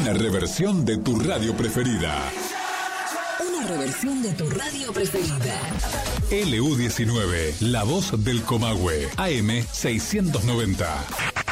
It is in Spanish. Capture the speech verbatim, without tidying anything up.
Una reversión de tu radio preferida. Una reversión de tu radio preferida. L U diecinueve, la voz del Comahue, A M seiscientos noventa.